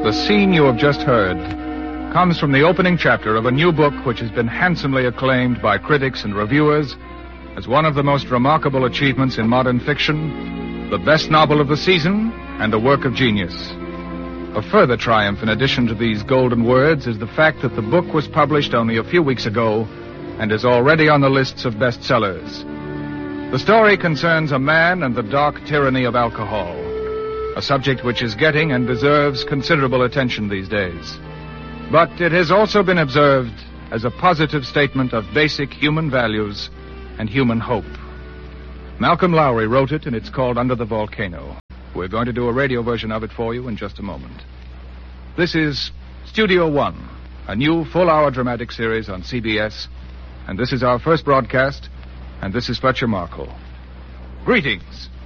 The scene you have just heard comes from the opening chapter of a new book which has been handsomely acclaimed by critics and reviewers as one of the most remarkable achievements in modern fiction, the best novel of the season, and a work of genius. A further triumph in addition to these golden words is the fact that the book was published only a few weeks ago and is already on the lists of bestsellers. The story concerns a man and the dark tyranny of alcohol, a subject which is getting and deserves considerable attention these days. But it has also been observed as a positive statement of basic human values and human hope. Malcolm Lowry wrote it, and it's called Under the Volcano. We're going to do a radio version of it for you in just a moment. This is Studio One, a new full-hour dramatic series on CBS, and this is our first broadcast, and this is Fletcher Markle. Greetings.